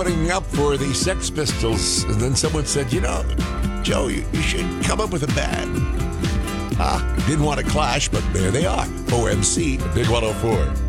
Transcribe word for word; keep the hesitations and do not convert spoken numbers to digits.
opening up for the Sex Pistols, and then someone said, you know, Joe, you, you should come up with a band. Ah, didn't want to clash, but there they are. O M C, Big one oh four.